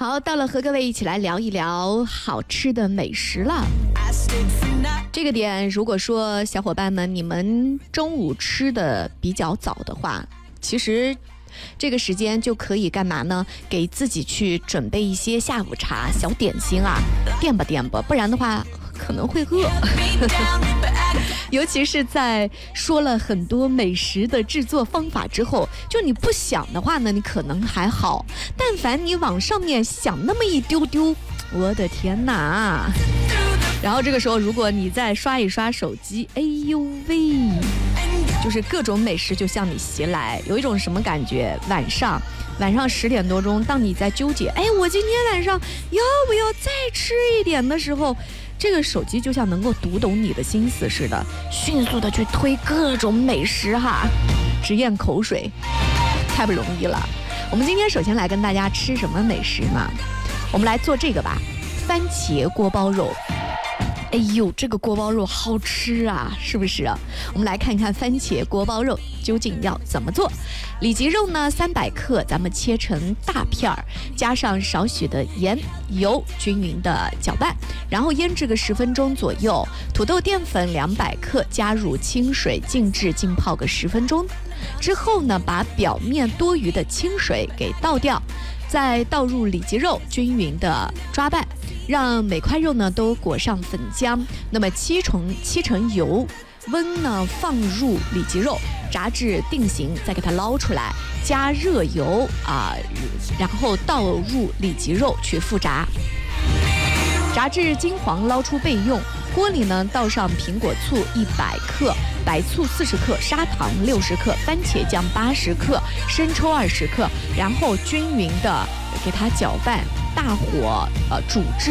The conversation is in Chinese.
好，到了和各位一起来聊一聊好吃的美食了。这个点，如果说小伙伴们你们中午吃的比较早的话，其实这个时间就可以干嘛呢？给自己去准备一些下午茶、小点心啊，垫吧垫吧，不然的话可能会饿。尤其是在说了很多美食的制作方法之后，就你不想的话呢，你可能还好，但凡你往上面想那么一丢丢，我的天哪！然后这个时候如果你再刷一刷手机，哎呦喂，就是各种美食就向你袭来，有一种什么感觉？晚上10点多钟，当你在纠结，哎，我今天晚上要不要再吃一点的时候，这个手机就像能够读懂你的心思似的，迅速的去推各种美食哈，直咽口水，太不容易了。我们今天首先来跟大家吃什么美食呢？我们来做这个吧，番茄锅包肉。哎呦，这个锅包肉好吃啊，是不是啊？我们来看看番茄锅包肉究竟要怎么做。里脊肉呢300克，咱们切成大片儿，加上少许的盐、油，均匀的搅拌，然后腌制个10分钟左右。土豆淀粉200克，加入清水静置浸泡个10分钟。之后呢，把表面多余的清水给倒掉，再倒入里脊肉，均匀的抓拌。让每块肉呢都裹上粉浆，那么七成油温呢放入里脊肉，炸至定型，再给它捞出来，加热油然后倒入里脊肉去复炸，炸至金黄捞出备用。锅里呢倒上苹果醋100克，白醋40克，砂糖60克，番茄酱80克，生抽20克，然后均匀的给它搅拌，大火煮至